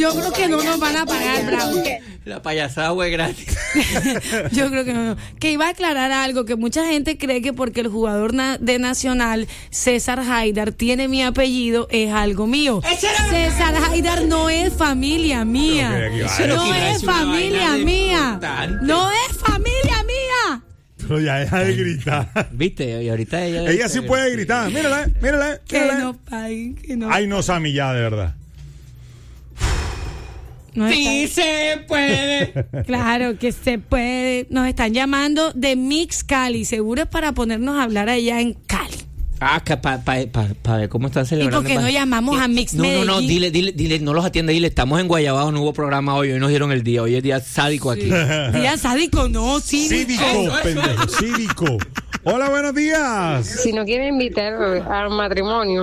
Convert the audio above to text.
Yo creo que no nos van a pagar, Bravo. La payasada fue gratis. Yo creo que no. Que iba a aclarar algo, que mucha gente cree que porque el jugador de Nacional, César Haidar, tiene mi apellido, es algo mío. César Haidar no es familia mía. No es familia mía. No es familia mía. Pero ya deja de gritar. ¿Viste? Y ahorita ella sí puede gritar. Mírala. Que no paguen, que no. Ay, no, Sammy, ya, de verdad. Sí se puede. Claro que se puede. Nos están llamando de Mix Cali. Seguro es para ponernos a hablar allá en Cali. Que para ver cómo están celebrando. ¿Y por qué no llamamos a Mix Medellín? No, dile, no los atiende, dile, estamos en Guayabao, no hubo programa hoy nos dieron el día, hoy es día sádico aquí. Día sádico, no, cívico. Pendejo, cívico. Hola, buenos días. Si no quiere invitar al matrimonio,